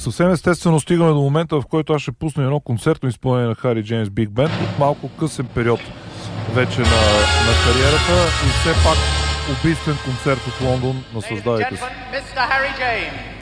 Съвсем естествено стигаме до момента, в който аз ще пусна едно концертно изпълнение на Хари Джеймс Биг Бенд от малко късен период вече на кариерата и все пак убийствен концерт от Лондон. Наслаждавайте се.